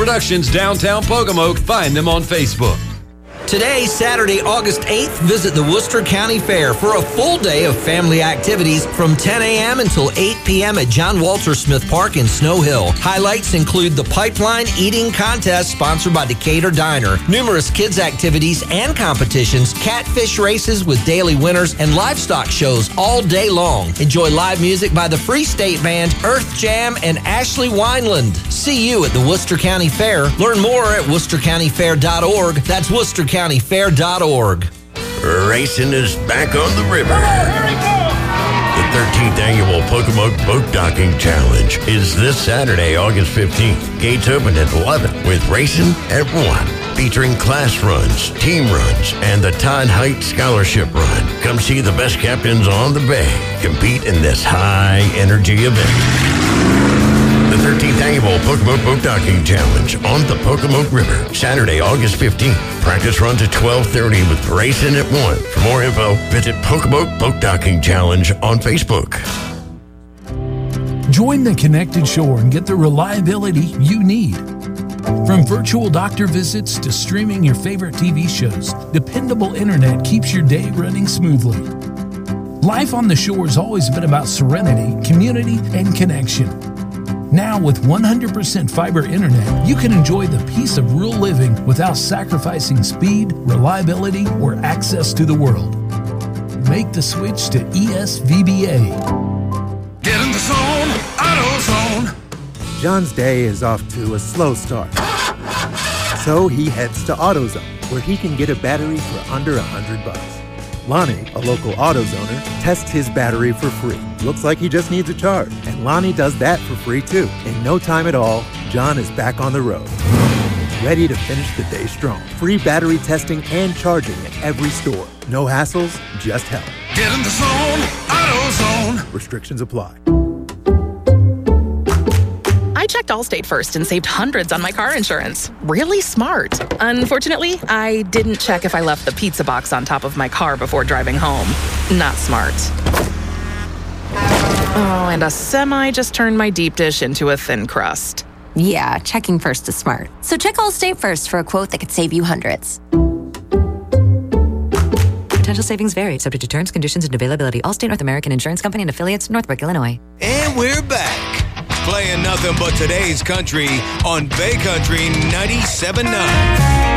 Productions, downtown Pocomoke. Find them on Facebook. Today, Saturday, August 8th, visit the Worcester County Fair for a full day of family activities from 10 a.m. until 8 p.m. at John Walter Smith Park in Snow Hill. Highlights include the Pipeline Eating Contest sponsored by Decatur Diner, numerous kids activities and competitions, catfish races with daily winners, and livestock shows all day long. Enjoy live music by the Free State Band, Earth Jam, and Ashley Wineland. See you at the Worcester County Fair. Learn more at worcestercountyfair.org. That's worcestercountyfair.org. Racing is back on the river. The 13th annual Pocomoke Boat Docking Challenge is this Saturday, August 15th. Gates open at 11 with racing at 1. Featuring class runs, team runs, and the Todd Height Scholarship Run. Come see the best captains on the bay compete in this high-energy event. The 13th annual Pocomoke Boat Docking Challenge on the Pocomoke River, Saturday, August 15th. Practice runs at 12:30 with racing at 1. For more info, visit Pocomoke Boat Docking Challenge on Facebook. Join the Connected Shore and get the reliability you need. From virtual doctor visits to streaming your favorite TV shows, dependable internet keeps your day running smoothly. Life on the shore has always been about serenity, community, and connection. Now, with 100% fiber internet, you can enjoy the peace of rural living without sacrificing speed, reliability, or access to the world. Make the switch to ESVBA. Get in the zone, AutoZone. John's day is off to a slow start. So he heads to AutoZone, where he can get a battery for under $100. Lonnie, a local AutoZoner, tests his battery for free. Looks like he just needs a charge. And Lonnie does that for free too. In no time at all, John is back on the road, ready to finish the day strong. Free battery testing and charging at every store. No hassles, just help. Get in the zone, AutoZone. Restrictions apply. I checked Allstate first and saved hundreds on my car insurance. Really smart. Unfortunately, I didn't check if I left the pizza box on top of my car before driving home. Not smart. Oh, and a semi just turned my deep dish into a thin crust. Yeah, checking first is smart. So check Allstate first for a quote that could save you hundreds. Potential savings vary, subject to terms, conditions, and availability. Allstate North American Insurance Company and affiliates, Northbrook, Illinois. And we're back. Playing nothing but today's country on Bay Country 97.9.